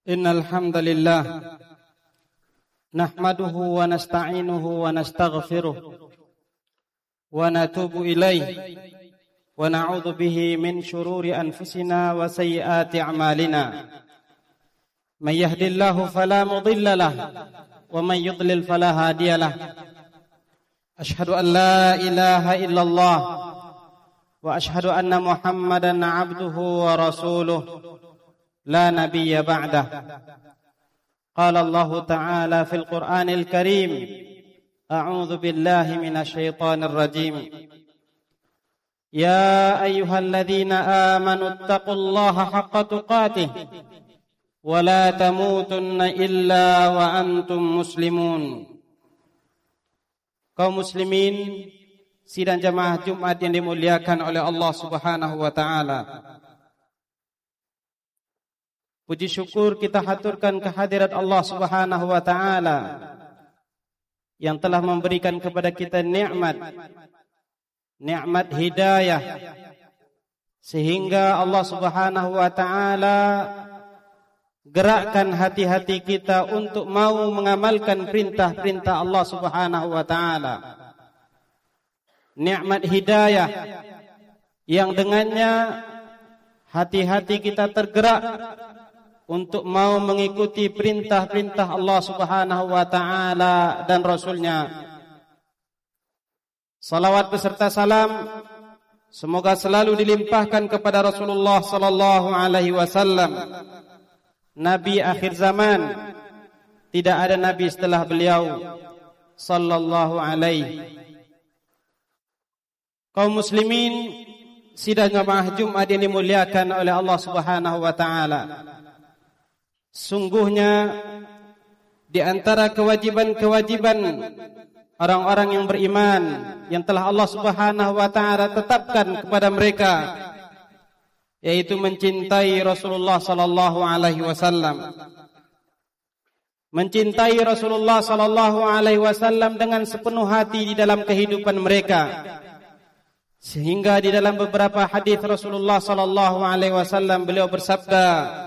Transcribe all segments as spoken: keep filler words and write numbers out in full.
Innal hamdalillah nahmaduhu wa nasta'inuhu wa nastaghfiruh wa natubu ilaih wa na'udzu bihi min shururi anfusina wa sayyiati a'malina. May yahdihillahu fala mudilla lahu wa may yudlil fala hadiya lahu. Ashhadu an la ilaha illallah wa ashhadu anna Muhammadan 'abduhu wa rasuluh la nabiyya ba'dah. Qala Allah Ta'ala fil Qur'anil Karim, a'udzu billahi minasy syaithanir rajim. Ya ayyuhalladzina amanu taqullaha haqqa tuqatih wa la tamutunna illa wa antum muslimun. Kaum muslimin, sidang jamaah Jumat yang dimuliakan oleh Allah Subhanahu wa taala. Puji syukur kita haturkan kehadirat Allah Subhanahu wa taala yang telah memberikan kepada kita nikmat nikmat hidayah, sehingga Allah Subhanahu wa taala gerakkan hati-hati kita untuk mau mengamalkan perintah-perintah Allah Subhanahu wa taala. Nikmat hidayah yang dengannya hati-hati kita tergerak untuk mau mengikuti perintah-perintah Allah Subhanahu wa taala dan Rasul-Nya. Salawat beserta salam semoga selalu dilimpahkan kepada Rasulullah sallallahu alaihi wasallam, nabi akhir zaman. Tidak ada nabi setelah beliau sallallahu alaihi. Kaum muslimin, sidang jamaah Jumat yang dimuliakan oleh Allah Subhanahu wa taala. Sungguhnya di antara kewajiban-kewajiban orang-orang yang beriman yang telah Allah Subhanahu wa taala tetapkan kepada mereka, yaitu mencintai Rasulullah sallallahu alaihi wasallam. Mencintai Rasulullah sallallahu alaihi wasallam dengan sepenuh hati di dalam kehidupan mereka. Sehingga di dalam beberapa hadis Rasulullah sallallahu alaihi wasallam beliau bersabda,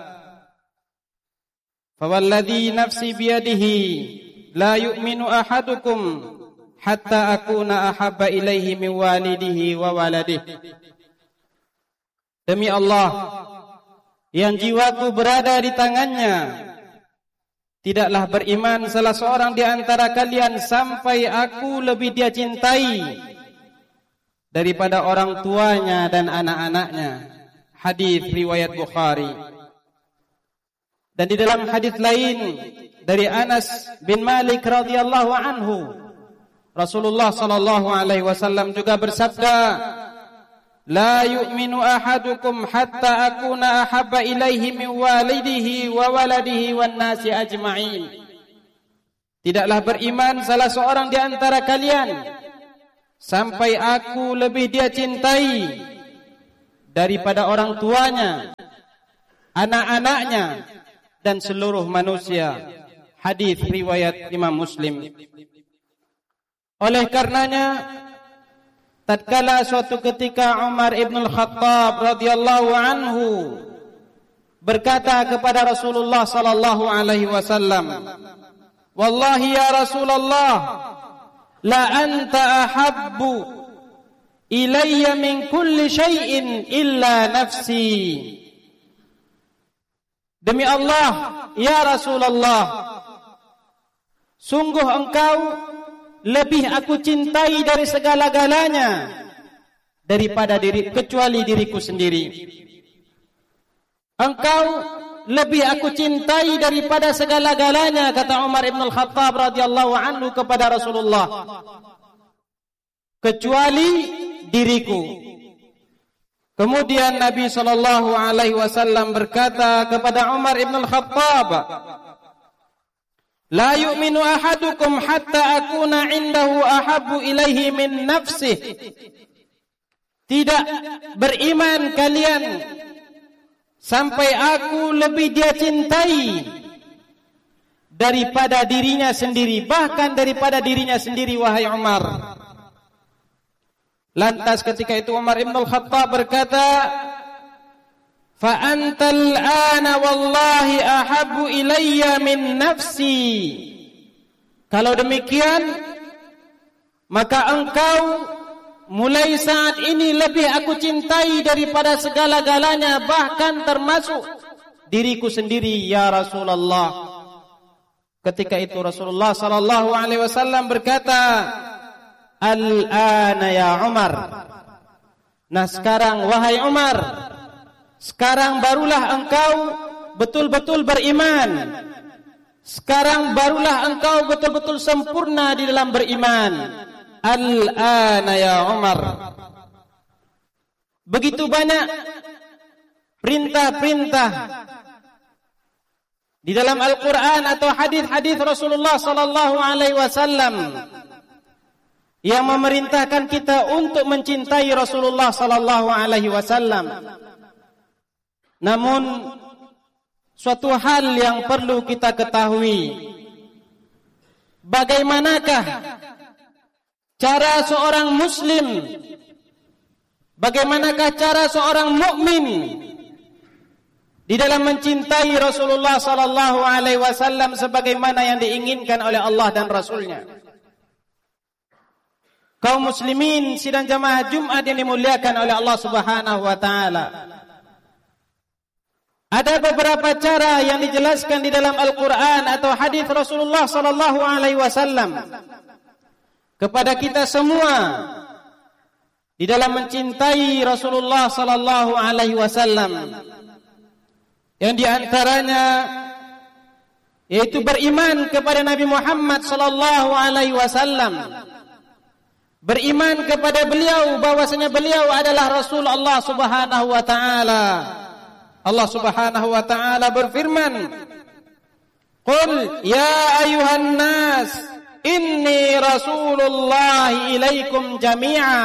"Fawalladzi nafsi biyadihi la yu'minu ahadukum hatta akuna ahabba ilaihi min walidihi wa waladihi." Demi Allah yang jiwaku berada di tangannya, tidaklah beriman salah seorang di antara kalian sampai aku lebih dia cintai daripada orang tuanya dan anak-anaknya. Hadis riwayat Bukhari. Dan di dalam hadis lain dari Anas bin Malik radhiyallahu anhu, Rasulullah sallallahu alaihi wasallam juga bersabda, "La yu'minu ahadukum hatta akuna ahabba ilaihi min walidihi wa waladihi wan nasi ajma'in." Tidaklah beriman salah seorang di antara kalian sampai aku lebih dia cintai daripada orang tuanya, anak-anaknya, dan seluruh manusia. Hadis riwayat Imam Muslim. Oleh karenanya, tatkala suatu ketika Umar ibn al-Khattab radhiyallahu anhu berkata kepada Rasulullah sallallahu alaihi wasallam, "Wallahi ya Rasulullah, la anta ahabbu ilayya min kulli syai'in illa nafsi." Demi Allah, ya Rasulullah, sungguh engkau lebih aku cintai dari segala-galanya daripada diri kecuali diriku sendiri. Engkau lebih aku cintai daripada segala-galanya, kata Umar ibn al-Khattab radhiyallahu anhu kepada Rasulullah, kecuali diriku. Kemudian Nabi sallallahu alaihi wasallam berkata kepada Umar ibn al-Khattab, "La yu'minu ahadukum hatta akuna 'indahu ahabbu ilaihi min nafsihi." Tidak beriman kalian sampai aku lebih dia cintai daripada dirinya sendiri, bahkan daripada dirinya sendiri, wahai Umar. Lantas ketika itu Umar ibn al-Khattab berkata, fa antal ana wallahi ahabbu ilayya min nafsi. Kalau demikian, maka engkau mulai saat ini lebih aku cintai daripada segala-galanya, bahkan termasuk diriku sendiri ya Rasulullah. Ketika itu Rasulullah sallallahu alaihi wasallam berkata, "Al-ana ya Umar." Nah sekarang wahai Umar, sekarang barulah engkau betul-betul beriman. Sekarang barulah engkau betul-betul sempurna di dalam beriman. Al-ana ya Umar. Begitu banyak perintah-perintah di dalam Al-Quran atau hadis-hadis Rasulullah sallallahu alaihi wasallam yang memerintahkan kita untuk mencintai Rasulullah sallallahu alaihi wasallam. Namun suatu hal yang perlu kita ketahui, bagaimanakah cara seorang muslim, bagaimanakah cara seorang mukmin di dalam mencintai Rasulullah sallallahu alaihi wasallam sebagaimana yang diinginkan oleh Allah dan Rasulnya. Kaum muslimin sidang jamaah Jumat yang dimuliakan oleh Allah Subhanahu wa taala. Ada beberapa cara yang dijelaskan di dalam Al-Qur'an atau hadis Rasulullah sallallahu alaihi wasallam kepada kita semua di dalam mencintai Rasulullah sallallahu alaihi wasallam. Yang di antaranya yaitu beriman kepada Nabi Muhammad sallallahu alaihi wasallam. Beriman kepada beliau bahwasanya beliau adalah Rasul Allah Subhanahu wa taala. Allah Subhanahu wa taala berfirman, "Qul ya ayuhan nas, inni Rasulullah ilaikum jami'a."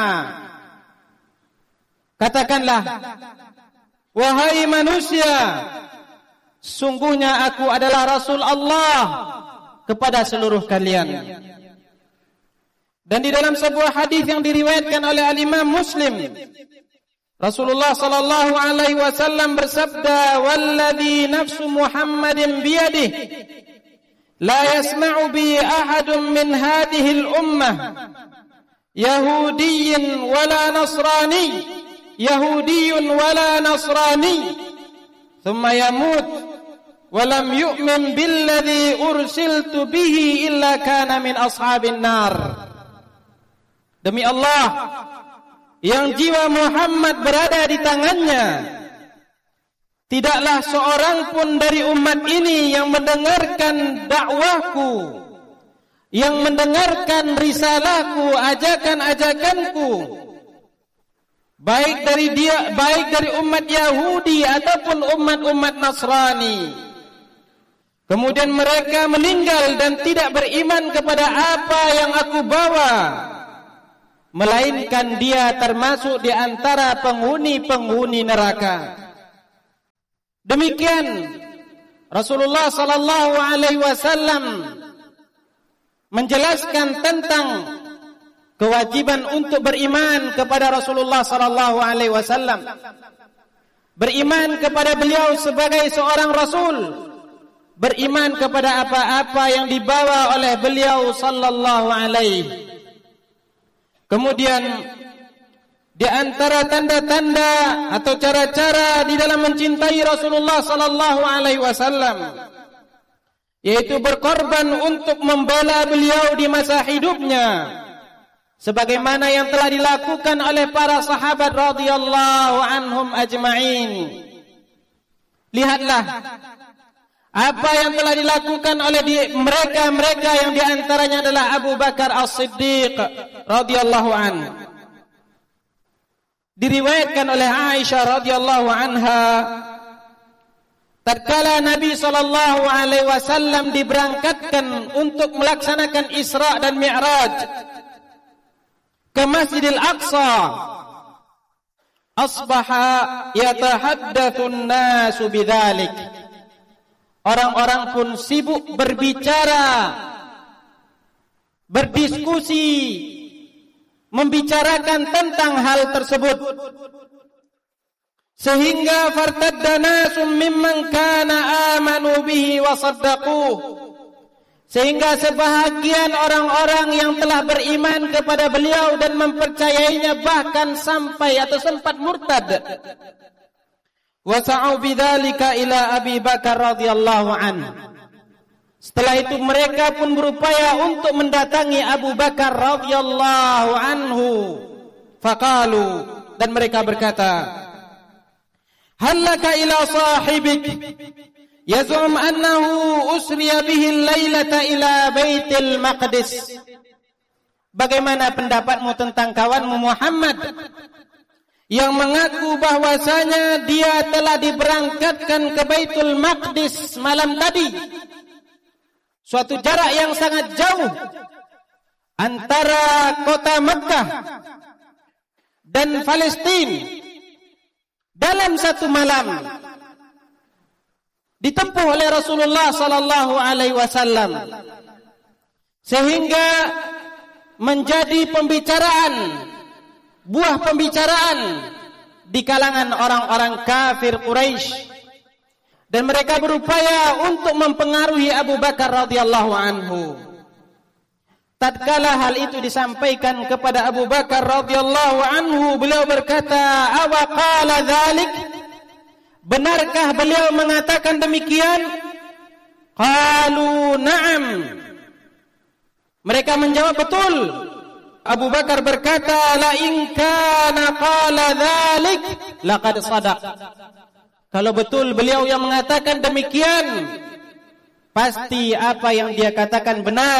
Katakanlah, wahai manusia, sungguhnya aku adalah Rasul Allah kepada seluruh kalian. Dan di dalam sebuah hadis yang diriwayatkan oleh Al-Imam Muslim, Rasulullah sallallahu alaihi wasallam bersabda, "Walladzi nafsu Muhammadin biyadihi, la yasma'u bi ahadun min hadhihi al-ummah, Yahudiyyin wala Nasrani, Yahudiyyun wala Nasrani, thumma yamut wa lam yu'min billadzi ursiltu bihi illa kana min ashabin nar." Demi Allah yang jiwa Muhammad berada di tangannya, tidaklah seorang pun dari umat ini yang mendengarkan dakwahku, yang mendengarkan risalahku, ajakan-ajakanku, baik dari dia, baik dari umat Yahudi ataupun umat-umat Nasrani, kemudian mereka meninggal dan tidak beriman kepada apa yang aku bawa, melainkan dia termasuk di antara penghuni-penghuni neraka. Demikian Rasulullah sallallahu alaihi wasallam menjelaskan tentang kewajiban untuk beriman kepada Rasulullah sallallahu alaihi wasallam, beriman kepada beliau sebagai seorang rasul, beriman kepada apa-apa yang dibawa oleh beliau sallallahu alaihi. Kemudian di antara tanda-tanda atau cara-cara di dalam mencintai Rasulullah sallallahu alaihi wasallam yaitu berkorban untuk membela beliau di masa hidupnya, sebagaimana yang telah dilakukan oleh para sahabat radhiyallahu anhum ajma'in. Lihatlah apa yang telah dilakukan oleh mereka-mereka yang diantaranya adalah Abu Bakar As-Siddiq radhiyallahu anhu. Diriwayatkan oleh Aisyah radhiyallahu anha, tatkala Nabi sallallahu alaihi wasallam diberangkatkan untuk melaksanakan Isra dan Mi'raj ke Masjidil Aqsa, asbaha yatahaddatsun nasu bidzalik. Orang-orang pun sibuk berbicara, berdiskusi, membicarakan tentang hal tersebut. sehingga fartadda nasun mimman kana amanu bihi wa saddaquh, sehingga sebahagian orang-orang yang telah beriman kepada beliau dan mempercayainya bahkan sampai atau sempat murtad. Wasa'u bidzalika ila Abi Bakar radhiyallahu anhu. Setelah itu mereka pun berupaya untuk mendatangi Abu Bakar radhiyallahu anhu. Faqalu, dan mereka berkata, "Hallaka ila sahibik yaz'um annahu usriya bihi al-lailata ila Baitul Maqdis." Bagaimana pendapatmu tentang kawanmu Muhammad yang mengaku bahwasanya dia telah diberangkatkan ke Baitul Maqdis malam tadi, suatu jarak yang sangat jauh antara kota Makkah dan Palestina, dalam satu malam ditempuh oleh Rasulullah sallallahu alaihi wasallam, sehingga menjadi pembicaraan, buah pembicaraan di kalangan orang-orang kafir Quraisy, dan mereka berupaya untuk mempengaruhi Abu Bakar radhiyallahu anhu. Tatkala hal itu disampaikan kepada Abu Bakar radhiyallahu anhu, beliau berkata, "Awa qala dzalik?" Benarkah beliau mengatakan demikian? Qalu na'am. Mereka menjawab, betul. Abu Bakar berkata, la in kana qala dzalik laqad sadaq. Kalau betul beliau yang mengatakan demikian, pasti apa yang dia katakan benar.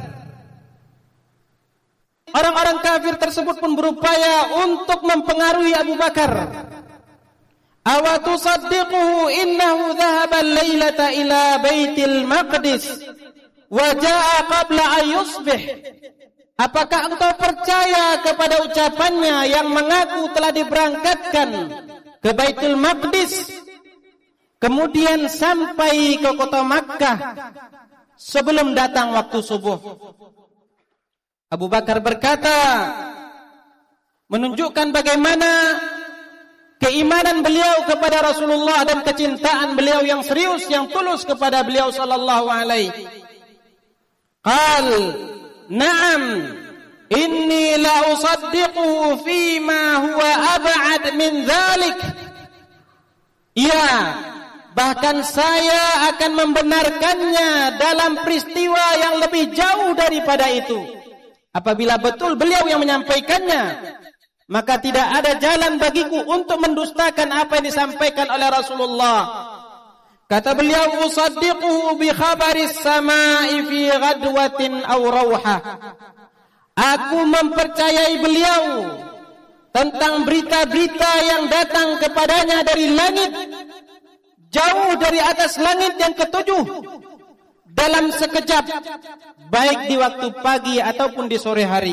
Orang-orang kafir tersebut pun berupaya untuk mempengaruhi Abu Bakar. Awa tusaddiquhu innahu dhahaba al-lailata ila Baitul Maqdis wa jaa'a qabla an yusbih. Apakah engkau percaya kepada ucapannya yang mengaku telah diberangkatkan ke Baitul Maqdis, kemudian sampai ke kota Makkah sebelum datang waktu subuh? Abu Bakar berkata, menunjukkan bagaimana keimanan beliau kepada Rasulullah dan kecintaan beliau yang serius, yang tulus kepada beliau sallallahu alaihi. Qal, na'am, inni la usaddiquhu fima huwa ab'ad min dzalik. Ya, bahkan saya akan membenarkannya dalam peristiwa yang lebih jauh daripada itu. Apabila betul beliau yang menyampaikannya, maka tidak ada jalan bagiku untuk mendustakan apa yang disampaikan oleh Rasulullah. Kata beliau, usaddiquhu bi khabaris samai fi ghadwatin aw rawha. Aku mempercayai beliau tentang berita-berita yang datang kepadanya dari langit, jauh dari atas langit yang ketujuh, dalam sekejap, baik di waktu pagi ataupun di sore hari.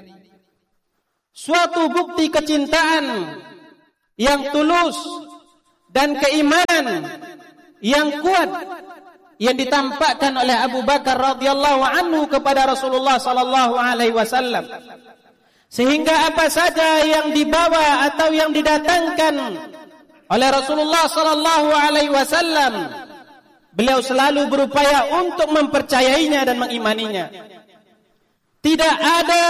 Suatu bukti kecintaan yang tulus dan keimanan yang kuat yang ditampakkan oleh Abu Bakar radhiyallahu anhu kepada Rasulullah sallallahu alaihi wasallam, sehingga apa saja yang dibawa atau yang didatangkan oleh Rasulullah sallallahu alaihi wasallam, beliau selalu berupaya untuk mempercayainya dan mengimaninya. Tidak ada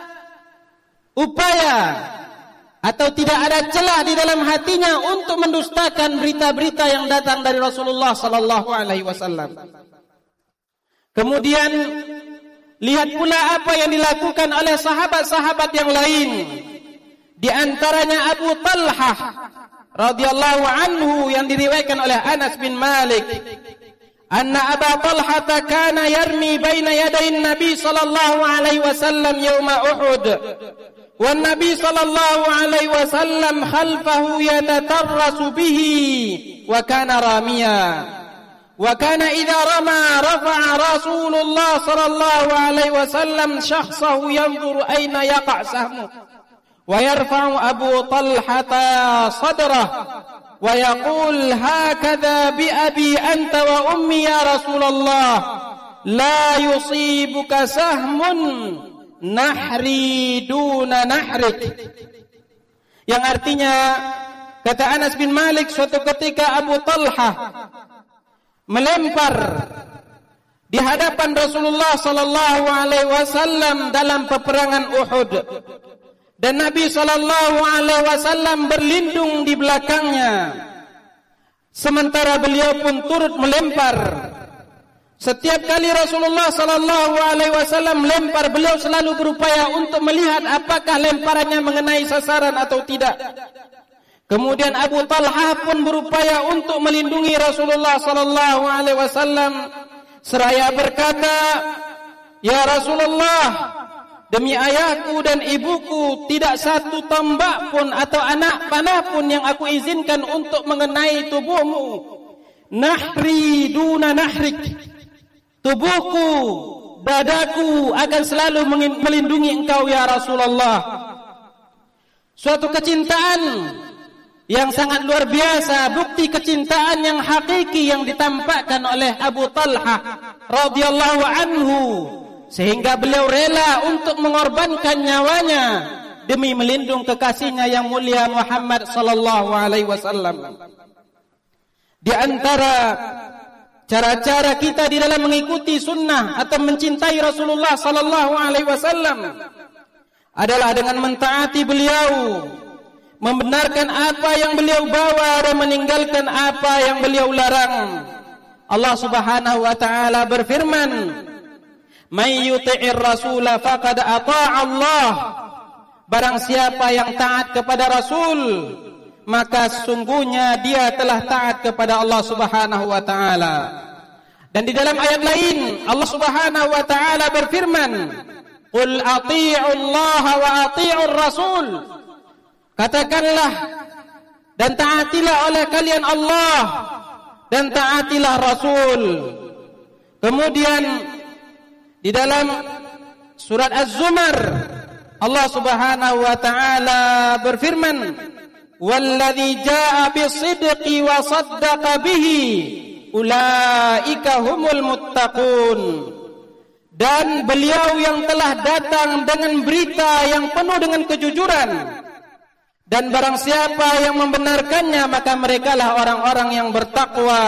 upaya atau tidak ada celah di dalam hatinya untuk mendustakan berita-berita yang datang dari Rasulullah sallallahu alaihi wasallam. Kemudian lihat pula apa yang dilakukan oleh sahabat-sahabat yang lain. Di antaranya Abu Talhah radhiyallahu anhu yang diriwayatkan oleh Anas bin Malik, anna Abu Talhah kana yarmi baina yadayin Nabi sallallahu alaihi wasallam yauma Uhud. والنبي صلى الله عليه وسلم خلفه يتترس به وكان راميا وكان إذا رمى رفع رسول الله صلى الله عليه وسلم شخصه ينظر أين يقع سهمه ويرفع أبو طلحة صدره ويقول هكذا بأبي أنت وأمي يا رسول الله لا يصيبك سهم nahri duna nahrik, yang artinya Kata Anas bin Malik, suatu ketika Abu Talha melempar di hadapan Rasulullah sallallahu alaihi wasallam dalam peperangan Uhud, dan Nabi sallallahu alaihi wasallam berlindung di belakangnya, sementara beliau pun turut melempar. Setiap kali Rasulullah sallallahu alaihi wasallam melempar, beliau selalu berupaya untuk melihat apakah lemparannya mengenai sasaran atau tidak. Kemudian Abu Talha pun berupaya untuk melindungi Rasulullah sallallahu alaihi wasallam seraya berkata, "Ya Rasulullah, demi ayahku dan ibuku, tidak satu tombak pun atau anak panah pun yang aku izinkan untuk mengenai tubuhmu. Nahri duna nahrik." Tubuhku, dadaku akan selalu melindungi engkau ya Rasulullah. Suatu kecintaan yang sangat luar biasa, bukti kecintaan yang hakiki yang ditampakkan oleh Abu Talha radhiyallahu anhu, sehingga beliau rela untuk mengorbankan nyawanya demi melindung kekasihnya yang mulia Muhammad sallallahu alaihi wasallam. Di antara cara-cara kita di dalam mengikuti sunnah atau mencintai Rasulullah sallallahu alaihi wasallam adalah dengan mentaati beliau, membenarkan apa yang beliau bawa dan meninggalkan apa yang beliau larang. Allah Subhanahu wa taala berfirman, "May yuti'ir rasula faqad ata'a Allah." Barang siapa yang taat kepada Rasul, maka sungguhnya dia telah taat kepada Allah Subhanahu wa taala. Dan di dalam ayat lain Allah Subhanahu wa taala berfirman, "Qul ati'u Allah wa ati'ur Rasul." Katakanlah dan taatilah oleh kalian Allah dan taatilah Rasul. Kemudian di dalam surat Az-Zumar Allah Subhanahu wa taala berfirman, "Walladzi jaa'a bis-sidqi wa saddaqa bihi ulaika humul muttaqun." Dan beliau yang telah datang dengan berita yang penuh dengan kejujuran, dan barang siapa yang membenarkannya, maka merekalah orang-orang yang bertakwa.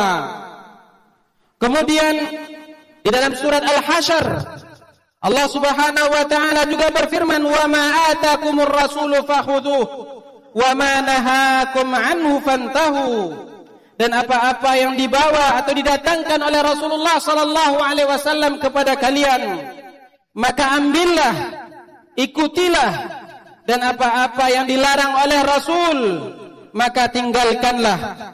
Kemudian di dalam surat Al-Hasyr Allah Subhanahu wa taala juga berfirman, "Wa ma atakumur rasulu fakhudhuh wa ma nahakum anhu fantahu." Dan apa-apa yang dibawa atau didatangkan oleh Rasulullah sallallahu alaihi wasallam kepada kalian, maka ambillah, ikutilah, dan apa-apa yang dilarang oleh Rasul, maka tinggalkanlah.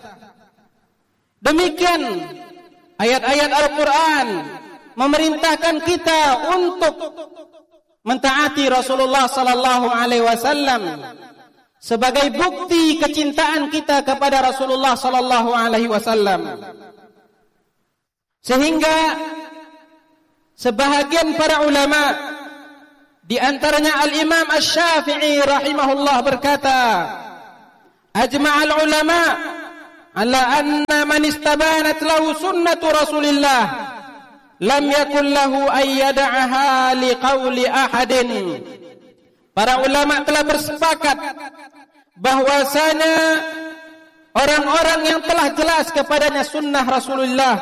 Demikian ayat-ayat Al-Quran memerintahkan kita untuk mentaati Rasulullah sallallahu alaihi wasallam sebagai bukti kecintaan kita kepada Rasulullah sallallahu alaihi wasallam. Sehingga sebahagian para ulama, di antaranya Al-Imam Asy-Syafi'i rahimahullah berkata, "Ajma'al ulama ala anna man istabanat lahu sunnatu Rasulillah lam yakun lahu ay yad'aha liqauli ahadin." Para ulama telah bersepakat bahwasanya orang-orang yang telah jelas kepadanya sunnah Rasulullah,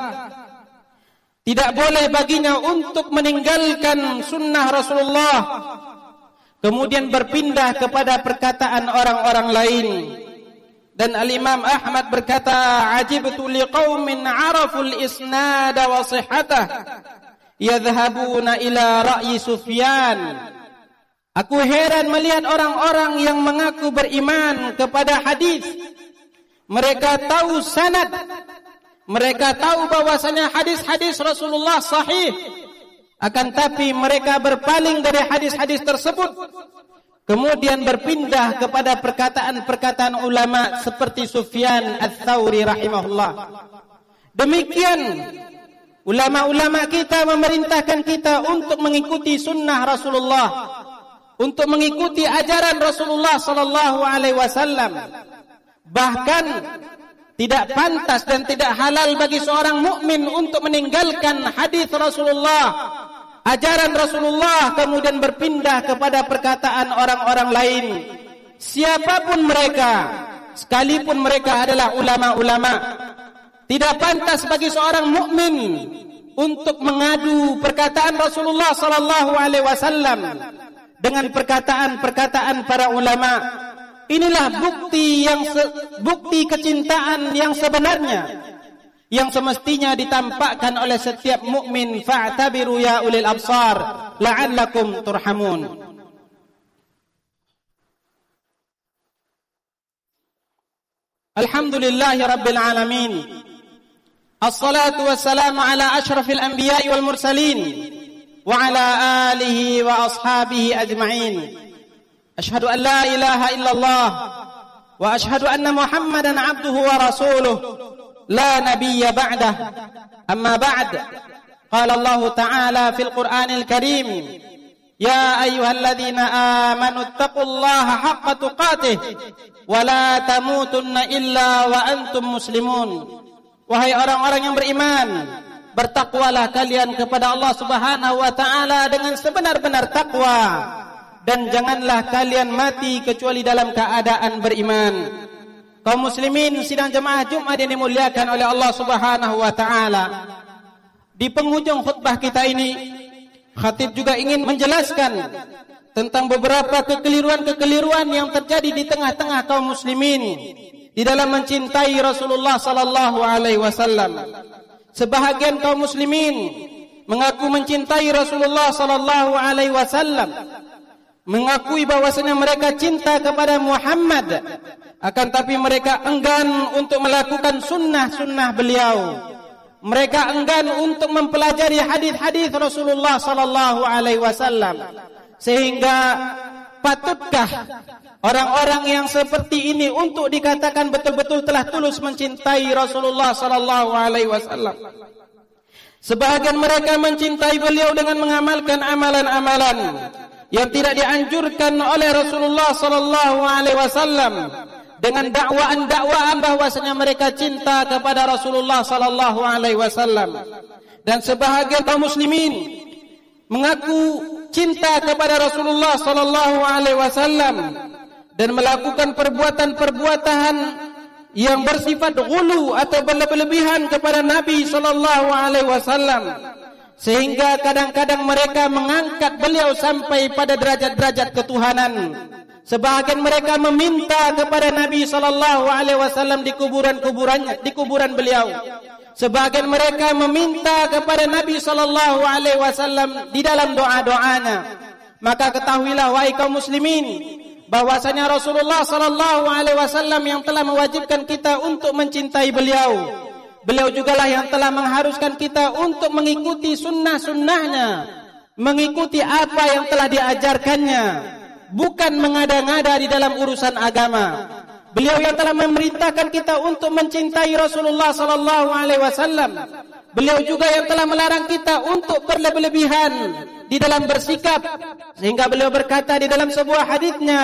tidak boleh baginya untuk meninggalkan sunnah Rasulullah kemudian berpindah kepada perkataan orang-orang lain. Dan Al-Imam Ahmad berkata, "Ajibtu liqaumin 'araful isnada wa sihhatah yadhhabuna ila ra'yi Sufyan." Aku heran melihat orang-orang yang mengaku beriman kepada hadis. Mereka tahu sanad, mereka tahu bahwasanya hadis-hadis Rasulullah sahih, akan tapi mereka berpaling dari hadis-hadis tersebut, kemudian berpindah kepada perkataan-perkataan ulama seperti Sufyan Ats-Tsauri rahimahullah. Demikian ulama-ulama kita memerintahkan kita untuk mengikuti sunnah Rasulullah, untuk mengikuti ajaran Rasulullah sallallahu alaihi wasallam. Bahkan tidak pantas dan tidak halal bagi seorang mukmin untuk meninggalkan hadis Rasulullah, ajaran Rasulullah, kemudian berpindah kepada perkataan orang-orang lain, siapapun mereka, sekalipun mereka adalah ulama-ulama. Tidak pantas bagi seorang mukmin untuk mengadu perkataan Rasulullah sallallahu alaihi wasallam dengan perkataan-perkataan para ulama. Inilah bukti yang se, bukti kecintaan yang sebenarnya, yang semestinya ditampakkan oleh setiap mukmin. Fa'tabiru ya ulil absar la'allakum turhamun. Alhamdulillahi rabbil alamin. Assalatu wassalamu ala ashrafil anbiya'i wal mursalin wa ala alihi wa ashabihi ajma'in. Ashhadu an la ilaha illallah wa ashhadu anna Muhammadan abduhu wa rasuluh la nabiyya ba'dah. Amma ba'd. Qala Allah ta'ala fil Qur'anil Karim, ya ayyuhalladzina amanu taqullaha haqqa tuqatih wa la tamutunna illa wa antum muslimun. Wahai orang-orang yang beriman, bertakwalah kalian kepada Allah Subhanahu wa taala dengan sebenar-benar takwa, dan janganlah kalian mati kecuali dalam keadaan beriman. Kaum muslimin sidang jemaah Jumat yang dimuliakan oleh Allah Subhanahu wa taala. Di penghujung khutbah kita ini, khatib juga ingin menjelaskan tentang beberapa kekeliruan-kekeliruan yang terjadi di tengah-tengah kaum muslimin di dalam mencintai Rasulullah sallallahu alaihi wasallam. Sebahagian kaum muslimin mengaku mencintai Rasulullah sallallahu alaihi wasallam, mengakui bahwasanya mereka cinta kepada Muhammad, akan tapi mereka enggan untuk melakukan sunnah-sunnah beliau. Mereka enggan untuk mempelajari hadis-hadis Rasulullah sallallahu alaihi wasallam. Sehingga patutkah orang-orang yang seperti ini untuk dikatakan betul-betul telah tulus mencintai Rasulullah sallallahu alaihi wasallam? Sebahagian mereka mencintai beliau dengan mengamalkan amalan-amalan yang tidak dianjurkan oleh Rasulullah sallallahu alaihi wasallam, dengan dakwaan-dakwaan bahwasanya mereka cinta kepada Rasulullah sallallahu alaihi wasallam. Dan sebahagian kaum muslimin mengaku cinta kepada Rasulullah sallallahu alaihi wasallam dan melakukan perbuatan-perbuatan yang bersifat ghulu atau berlebihan kepada Nabi sallallahu alaihi wasallam, sehingga kadang-kadang mereka mengangkat beliau sampai pada derajat-derajat ketuhanan. Sebahagian mereka meminta kepada Nabi sallallahu alaihi wasallam di kuburan-kuburannya, di kuburan beliau. Sebahagian mereka meminta kepada Nabi sallallahu alaihi wasallam di dalam doa-doanya. Maka ketahuilah wahai kaum muslimin, bahwasanya Rasulullah sallallahu alaihi wasallam yang telah mewajibkan kita untuk mencintai beliau. Beliau jugalah yang telah mengharuskan kita untuk mengikuti sunnah-sunnahnya, mengikuti apa yang telah diajarkannya, bukan mengada-ngada di dalam urusan agama. Beliau yang telah memerintahkan kita untuk mencintai Rasulullah sallallahu alaihi wasallam. Beliau juga yang telah melarang kita untuk berlebihan di dalam bersikap, sehingga beliau berkata di dalam sebuah hadisnya,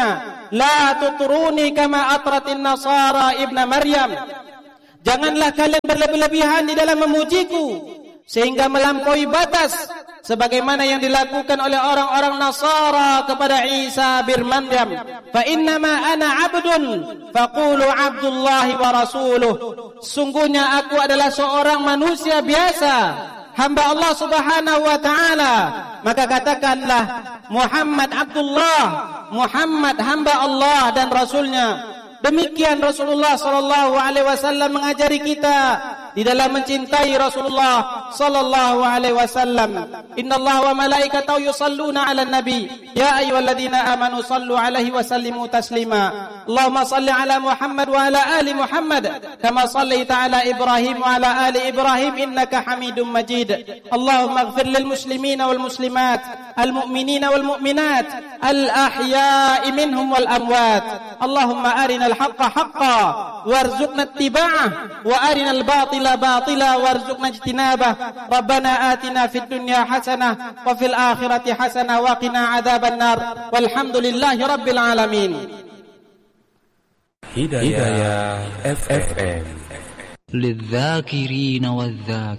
la tuturuni kama atratin nasara ibna Maryam. Janganlah kalian berlebihan di dalam memujiku sehingga melampaui batas sebagaimana yang dilakukan oleh orang-orang Nasara kepada Isa bin Maryam. Fa innama ana 'abdun faqulu 'abdullahi wa rasuluh. Sungguhnya aku adalah seorang manusia biasa, hamba Allah Subhanahu wa taala, maka katakanlah Muhammad Abdullah, Muhammad hamba Allah dan rasulnya. Demikian Rasulullah sallallahu alaihi wasallam mengajari kita di dalam mencintai Rasulullah sallallahu alaihi wasallam. Innallaha wa malaikatahu yusalluna 'alan nabi ya ayyuhalladzina amanu sallu 'alaihi wa sallimu taslima. Allahumma salli 'ala Muhammad wa 'ala ali Muhammad kama sallaita 'ala Ibrahim wa 'ala ali Ibrahim innaka Hamidum Majid. Allahumma ighfir lil muslimina wal muslimat, al mu'minina wal mu'minat, al ahya'i minhum wal amwat. Allahumma arina الحق حقا وارزقنا اتباعه وارنا الباطل باطلا وارزقنا اجتنابه. ربنا آتنا في الدنيا حسنة وفي الآخرة حسنة وقنا عذاب النار والحمد لله رب العالمين. هداية اف ام للذاكرين والذاكرين.